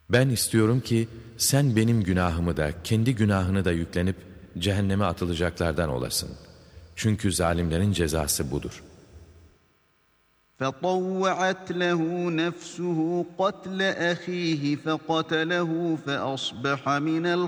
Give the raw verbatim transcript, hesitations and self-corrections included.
Ben istiyorum ki sen benim günahımı da kendi günahını da yüklenip cehenneme atılacaklardan olasın. Çünkü zalimlerin cezası budur. فَطَوَّعَتْ لَهُ نَفْسُهُ قَتْلَ أَخِيهِ فَقَتَلَهُ فَأَصْبَحَ مِنَ